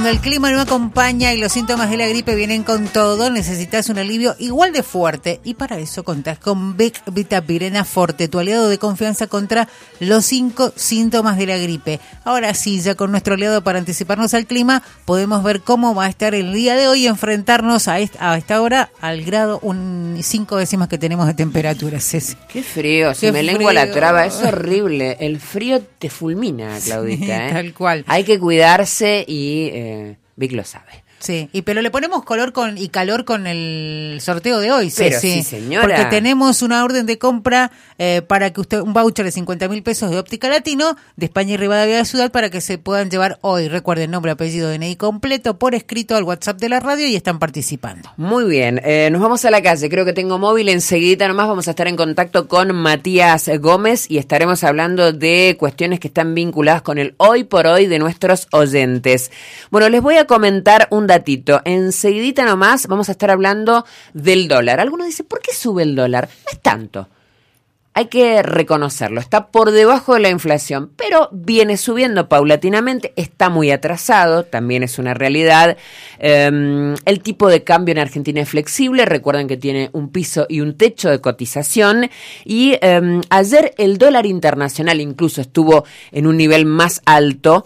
Cuando el clima no acompaña y los síntomas de la gripe vienen con todo, necesitas un alivio igual de fuerte. Y para eso contás con Bec Vitapirena Forte, tu aliado de confianza contra los 5 síntomas de la gripe. Ahora sí, ya con nuestro aliado para anticiparnos al clima, podemos ver cómo va a estar el día de hoy y enfrentarnos a esta hora al grado 5 décimas que tenemos de temperatura, Ceci. Qué frío, se me lengua la traba, es horrible. El frío te fulmina, Claudita. Sí, tal cual. Hay que cuidarse y Vic lo sabe. Sí, pero le ponemos calor con el sorteo de hoy, Pero sí, señora. Porque tenemos una orden de compra para que usted, un voucher de 50.000 pesos de Óptica Latino, de España y Rivadavia de Ciudad, para que se puedan llevar hoy. Recuerden, nombre, apellido, DNI completo, por escrito al WhatsApp de la radio y están participando. Muy bien, nos vamos a la calle, creo que tengo móvil, enseguida nomás vamos a estar en contacto con Matías Gómez y estaremos hablando de cuestiones que están vinculadas con el hoy por hoy de nuestros oyentes. Bueno, les voy a comentar un datito. Enseguidita nomás vamos a estar hablando del dólar. Algunos dicen, ¿por qué sube el dólar? No es tanto. Hay que reconocerlo. Está por debajo de la inflación, pero viene subiendo paulatinamente. Está muy atrasado, también es una realidad. El tipo de cambio en Argentina es flexible. Recuerden que tiene un piso y un techo de cotización. Y ayer el dólar internacional incluso estuvo en un nivel más alto.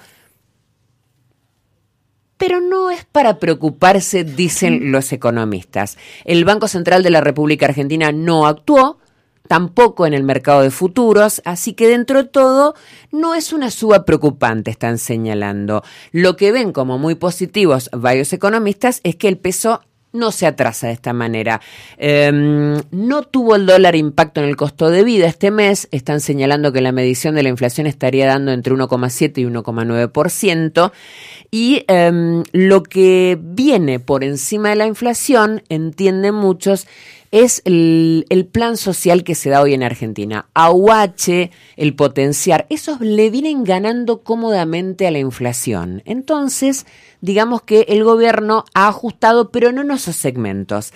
Pero no es para preocuparse, dicen los economistas. El Banco Central de la República Argentina no actuó, tampoco en el mercado de futuros, así que dentro de todo no es una suba preocupante, están señalando. Lo que ven como muy positivos varios economistas es que el peso no se atrasa de esta manera. No tuvo el dólar impacto en el costo de vida este mes. Están señalando que la medición de la inflación estaría dando entre 1,7 y 1,9%. Y lo que viene por encima de la inflación, entienden muchos, es el plan social que se da hoy en Argentina. AUH, el potenciar, esos le vienen ganando cómodamente a la inflación. Entonces, digamos que el gobierno ha ajustado, pero no en esos segmentos.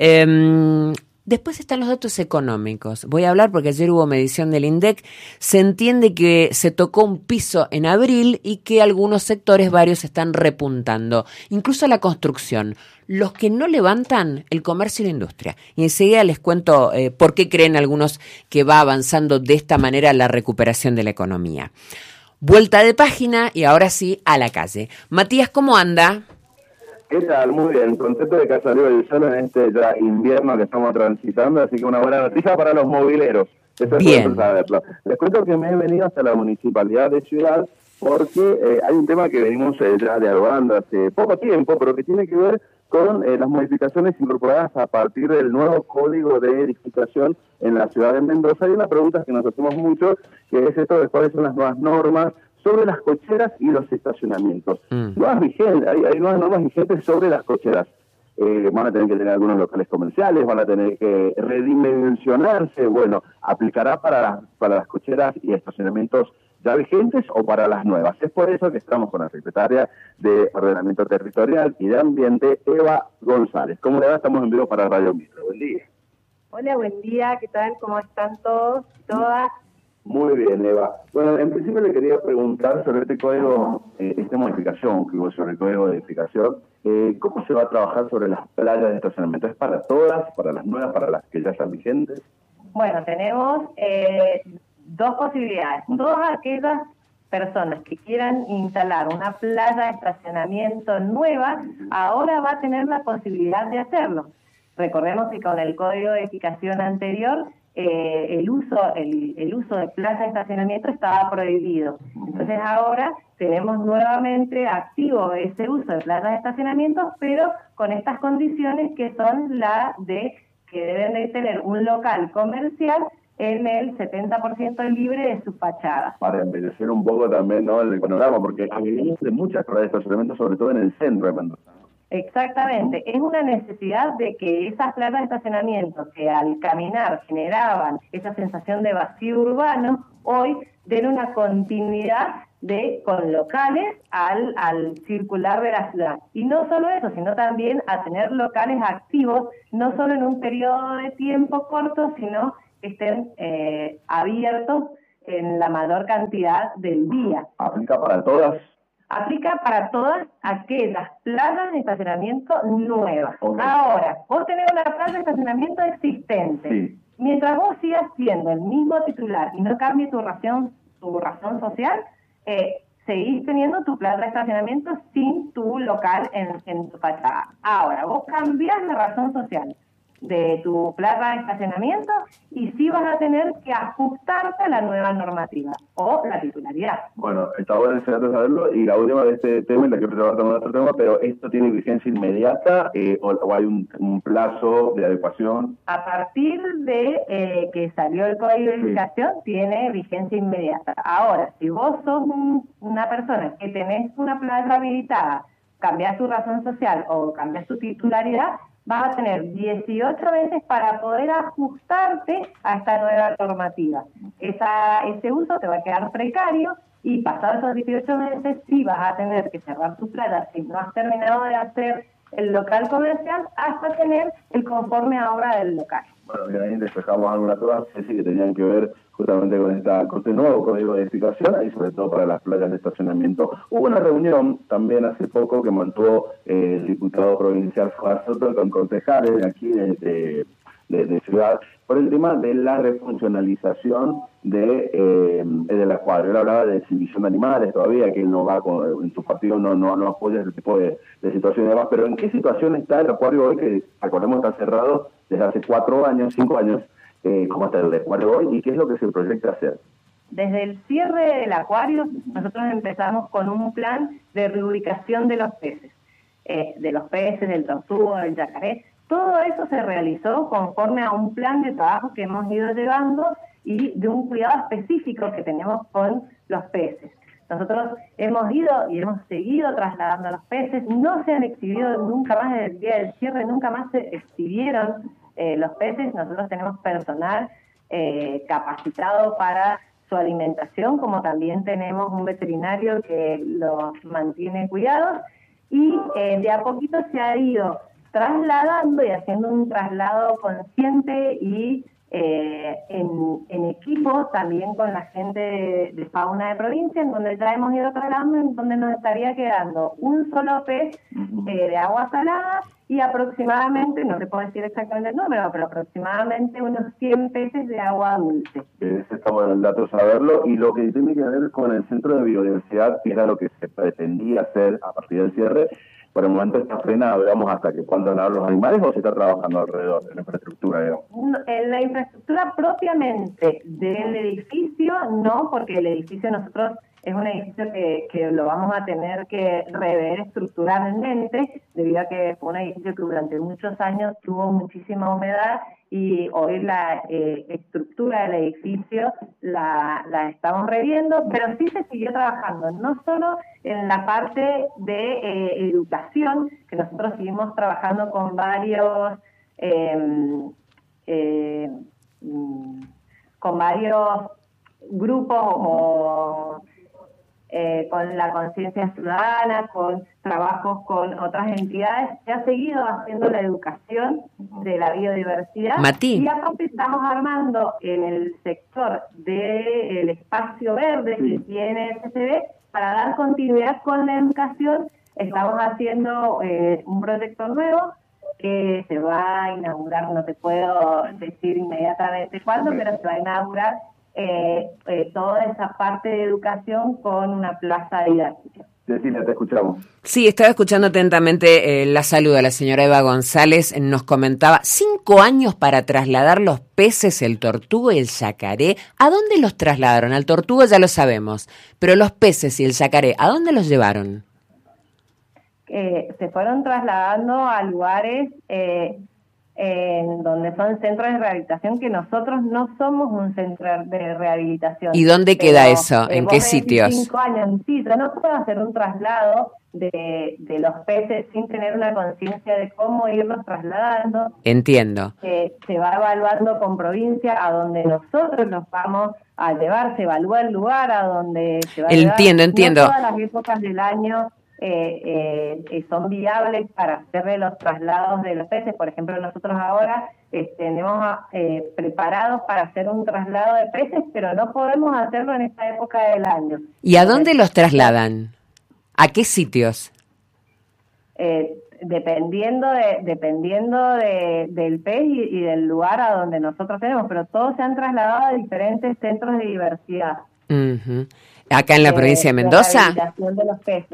Después están los datos económicos. Voy a hablar porque ayer hubo medición del INDEC. Se entiende que se tocó un piso en abril y que algunos sectores varios están repuntando. Incluso la construcción. Los que no levantan, el comercio y la industria. Y enseguida les cuento por qué creen algunos que va avanzando de esta manera la recuperación de la economía. Vuelta de página y ahora sí a la calle. Matías, ¿cómo anda? ¿Qué tal? Muy bien, contento de que ha salido el sol en este ya invierno que estamos transitando, así que una buena noticia para los mobileros. Eso es bueno saberlo. Les cuento que me he venido hasta la Municipalidad de Ciudad porque hay un tema que venimos ya dialogando hace poco tiempo, pero que tiene que ver con las modificaciones incorporadas a partir del nuevo código de edificación en la ciudad de Mendoza. Hay una pregunta que nos hacemos mucho, que es esto de cuáles son las nuevas normas sobre las cocheras y los estacionamientos. Hay nuevas normas vigentes sobre las cocheras. Van a tener que tener algunos locales comerciales, van a tener que redimensionarse. Bueno, ¿aplicará para las cocheras y estacionamientos ya vigentes o para las nuevas? Es por eso que estamos con la secretaria de Ordenamiento Territorial y de Ambiente, Eva González. ¿Cómo le va? Estamos en vivo para Radio Mistro. Buen día. Hola, buen día. ¿Qué tal? ¿Cómo están todos y todas? Muy bien, Eva. Bueno, en principio le quería preguntar sobre este código, esta modificación que hubo sobre el código de edificación. ¿Cómo se va a trabajar sobre las playas de estacionamiento? ¿Es para todas, para las nuevas, para las que ya están vigentes? Bueno, tenemos dos posibilidades. Todas aquellas personas que quieran instalar una playa de estacionamiento nueva, ahora va a tener la posibilidad de hacerlo. Recordemos que con el código de edificación anterior, el uso de plazas de estacionamiento estaba prohibido. Entonces ahora tenemos nuevamente activo ese uso de plazas de estacionamiento, pero con estas condiciones que son la de que deben de tener un local comercial en el 70% libre de sus fachadas. Para embellecer un poco también, ¿no?, el panorama, porque hay muchas plazas de estacionamiento, sobre todo en el centro de Mendoza. Exactamente, es una necesidad de que esas plazas de estacionamiento que al caminar generaban esa sensación de vacío urbano, hoy den una continuidad con locales al circular de la ciudad. Y no solo eso, sino también a tener locales activos, no solo en un periodo de tiempo corto, sino que estén abiertos en la mayor cantidad del día. ¿Aplica para todas aplica para todas aquellas playas de estacionamiento nuevas. Ahora, vos tenés una playa de estacionamiento existente. Sí. Mientras vos sigas siendo el mismo titular y no cambie tu razón social, seguís teniendo tu playa de estacionamiento sin tu local en tu fachada. Ahora, vos cambiás la razón social de tu plaza de estacionamiento y sí vas a tener que ajustarte a la nueva normativa o la titularidad. Bueno, está bueno enseñarte saberlo, y la última de este tema, y la quiero trabajar con otro tema, pero ¿esto tiene vigencia inmediata o hay un plazo de adecuación? A partir de que salió el Código de Edificación, tiene vigencia inmediata. Ahora, si vos sos una persona que tenés una plaza habilitada, cambiás tu razón social o cambiás tu titularidad, vas a tener 18 meses para poder ajustarte a esta nueva normativa. Ese uso te va a quedar precario y pasados esos 18 meses sí vas a tener que cerrar tu playa si no has terminado de hacer el local comercial hasta tener el conforme a obra del local. Bueno, y ahí despejamos algunas cosas que tenían que ver justamente con este nuevo código de edificación y sobre todo para las playas de estacionamiento. Hubo una reunión también hace poco que mantuvo el diputado provincial Juan Soto con concejales de aquí de Ciudad por el tema de la refuncionalización del acuario. Él hablaba de exhibición de animales todavía, que él no va en su partido no apoya ese tipo de situaciones demás, pero ¿en qué situación está el acuario hoy, que recordemos está cerrado desde hace 5 años? ¿Cómo está el acuario hoy y qué es lo que se proyecta hacer? Desde el cierre del acuario, nosotros empezamos con un plan de reubicación de los peces, del tortugo, del yacaré. Todo eso se realizó conforme a un plan de trabajo que hemos ido llevando y de un cuidado específico que tenemos con los peces. Nosotros hemos ido y hemos seguido trasladando a los peces, no se han exhibido nunca más desde el día del cierre, nunca más se exhibieron los peces. Nosotros tenemos personal capacitado para su alimentación, como también tenemos un veterinario que los mantiene cuidados y de a poquito se ha ido trasladando y haciendo un traslado consciente y en equipo también con la gente de fauna de provincia, en donde ya hemos ido trasladando, en donde nos estaría quedando un solo pez de agua salada y aproximadamente, no te puedo decir exactamente el número, pero aproximadamente unos 100 peces de agua dulce. Ese está bueno el dato saberlo, y lo que tiene que ver con el Centro de Biodiversidad, que era lo que se pretendía hacer a partir del cierre. Por el momento está frenado, digamos, hasta que puedan nadar los animales, o se está trabajando alrededor de la infraestructura, digamos. En la infraestructura propiamente del edificio, no, porque el edificio nosotros es un edificio que lo vamos a tener que rever estructuralmente, debido a que fue un edificio que durante muchos años tuvo muchísima humedad y hoy la estructura del edificio la estamos reviendo, pero sí se siguió trabajando, no solo en la parte de educación, que nosotros seguimos trabajando con varios grupos con la conciencia ciudadana, con trabajos con otras entidades, se ha seguido haciendo la educación de la biodiversidad. Mati. Y aparte estamos armando en el sector del espacio verde que tiene el CCB, para dar continuidad con la educación. Estamos haciendo un proyecto nuevo que se va a inaugurar, no te puedo decir inmediatamente cuándo, pero se va a inaugurar toda esa parte de educación con una plaza didáctica. Cecilia, te escuchamos. Sí, estaba escuchando atentamente la salud de la señora Eva González. Nos comentaba 5 años para trasladar los peces, el tortugo y el yacaré. ¿A dónde los trasladaron? Al tortugo ya lo sabemos, pero los peces y el yacaré, ¿a dónde los llevaron? Se fueron trasladando a lugares en donde son centros de rehabilitación, que nosotros no somos un centro de rehabilitación. ¿Y dónde queda eso? ¿En qué sitios? 5 años, sí, yo no puedo hacer un traslado de los peces sin tener una conciencia de cómo irlos trasladando. Entiendo. Se va evaluando con provincia a donde nosotros los vamos a llevar, se evalúa el lugar a donde se va a llevar. Entiendo. No todas las épocas del año son viables para hacer los traslados de los peces. Por ejemplo, nosotros ahora tenemos preparados para hacer un traslado de peces, pero no podemos hacerlo en esta época del año. ¿Y a dónde los trasladan? ¿A qué sitios? Dependiendo del pez y del lugar a donde nosotros tenemos, pero todos se han trasladado a diferentes centros de diversidad. Uh-huh. ¿Acá en la provincia de Mendoza? La rehabilitación de los peces.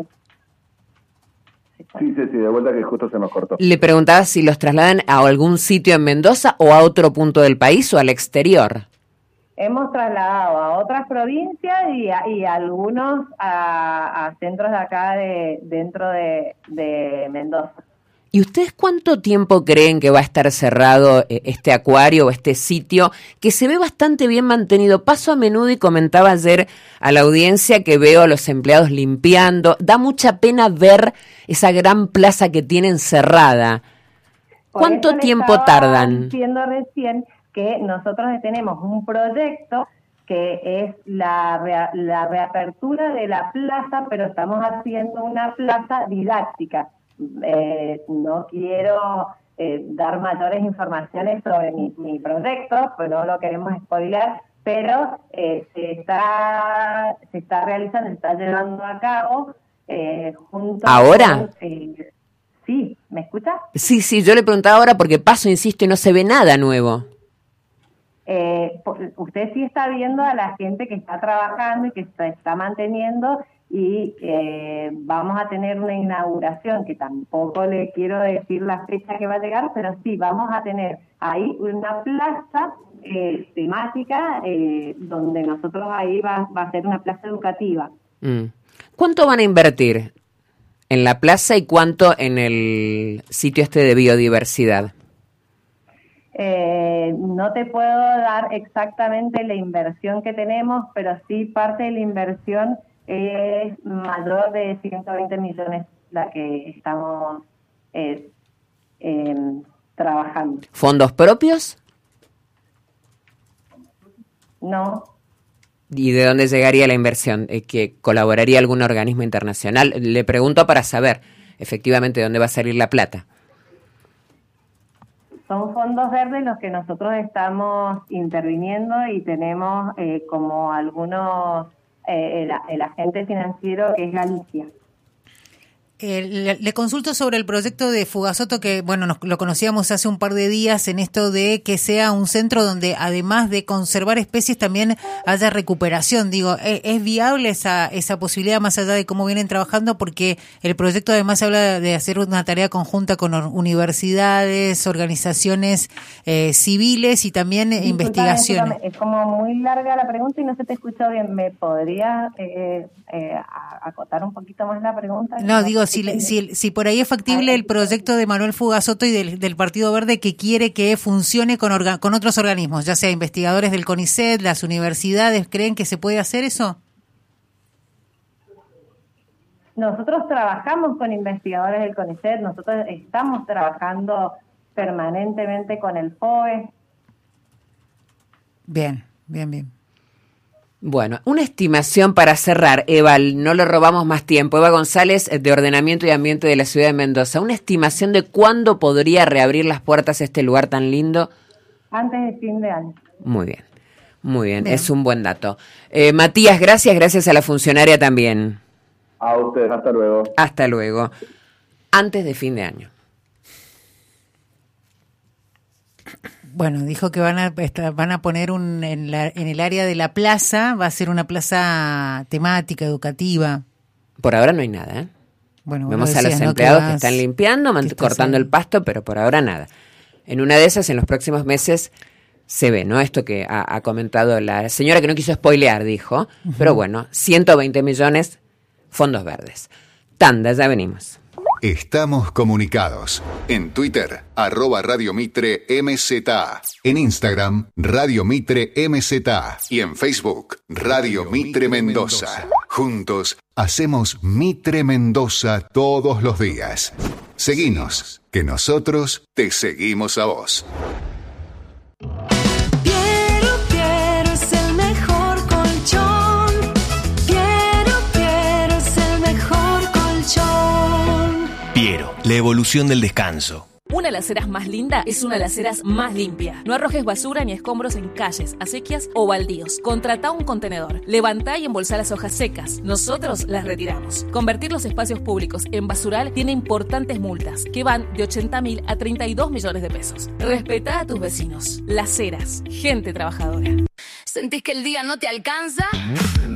Sí, de vuelta que justo se nos cortó. Le preguntaba si los trasladan a algún sitio en Mendoza o a otro punto del país o al exterior. Hemos trasladado a otras provincias y algunos a centros de acá dentro de Mendoza. ¿Y ustedes cuánto tiempo creen que va a estar cerrado este acuario o este sitio que se ve bastante bien mantenido? Paso a menudo y comentaba ayer a la audiencia que veo a los empleados limpiando. Da mucha pena ver esa gran plaza que tienen cerrada. ¿Cuánto tiempo tardan? Diciendo recién que nosotros tenemos un proyecto que es la reapertura de la plaza, pero estamos haciendo una plaza didáctica. No quiero dar mayores informaciones sobre mi proyecto, pues no lo queremos spoilear, pero se está realizando, se está llevando a cabo junto ¿ahora? Sí, ¿me escuchas? Sí, yo le preguntaba ahora porque paso, insisto, y no se ve nada nuevo. Usted sí está viendo a la gente que está trabajando y que se está manteniendo, y vamos a tener una inauguración que tampoco le quiero decir la fecha que va a llegar, pero sí, vamos a tener ahí una plaza temática donde nosotros ahí va a ser una plaza educativa. ¿Cuánto van a invertir en la plaza y cuánto en el sitio de biodiversidad? No te puedo dar exactamente la inversión que tenemos, pero sí parte de la inversión es mayor de 120 millones la que estamos trabajando. ¿Fondos propios? No. ¿Y de dónde llegaría la inversión? ¿Que colaboraría algún organismo internacional? Le pregunto para saber efectivamente de dónde va a salir la plata. Son fondos verdes los que nosotros estamos interviniendo y tenemos como algunos, el agente financiero que es Galicia. Le consulto sobre el proyecto de Fugasoto, que bueno, lo conocíamos hace un par de días, en esto de que sea un centro donde además de conservar especies también haya recuperación. Digo, ¿es viable esa posibilidad más allá de cómo vienen trabajando? Porque el proyecto además habla de hacer una tarea conjunta con universidades, organizaciones civiles y también investigaciones. Es como muy larga la pregunta y no se te escuchó bien. ¿Me podrías acotar un poquito más la pregunta? No, digo, si por ahí es factible el proyecto de Manuel Fugasoto y del Partido Verde, que quiere que funcione con otros organismos, ya sea investigadores del CONICET, las universidades, ¿creen que se puede hacer eso? Nosotros trabajamos con investigadores del CONICET, nosotros estamos trabajando permanentemente con el FOE. Bien. Bueno, una estimación para cerrar, Eva, no le robamos más tiempo. Eva González, de Ordenamiento y Ambiente de la Ciudad de Mendoza. Una estimación de cuándo podría reabrir las puertas a este lugar tan lindo. Antes de fin de año. Muy bien, es un buen dato. Matías, gracias a la funcionaria también. A ustedes, hasta luego. Hasta luego. Antes de fin de año. Bueno, dijo que van a poner en el área de la plaza, va a ser una plaza temática, educativa. Por ahora no hay nada, ¿eh? Bueno, vemos a los empleados que están limpiando, cortando el pasto, pero por ahora nada. En una de esas, en los próximos meses, se ve, ¿no? Esto que ha comentado la señora, que no quiso spoilear, dijo. Uh-huh. Pero bueno, 120 millones, fondos verdes. Tanda, ya venimos. Estamos comunicados. En Twitter, @Radio Mitre MZA. En Instagram, Radio Mitre MZA. Y en Facebook, Radio Mitre Mendoza. Juntos, hacemos Mitre Mendoza todos los días. Seguinos, que nosotros te seguimos a vos. Piero es el mejor colchón. Piero es el mejor colchón. Piero, la evolución del descanso. Una de las aceras más linda es una de las aceras más limpia. No arrojes basura ni escombros en calles, acequias o baldíos. Contratá un contenedor. Levantá y embolsá las hojas secas. Nosotros las retiramos. Convertir los espacios públicos en basural tiene importantes multas que van de 80.000 a 32 millones de pesos. Respetá a tus vecinos. Las Heras, gente trabajadora. ¿Sentís que el día no te alcanza?